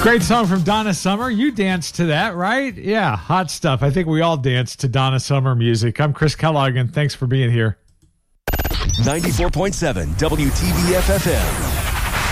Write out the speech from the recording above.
Great song from Donna Summer. You danced to that, right? Yeah, hot stuff. I think we all danced to Donna Summer music. I'm Chris Kellogg, and thanks for being here. 94.7 WTBF FM.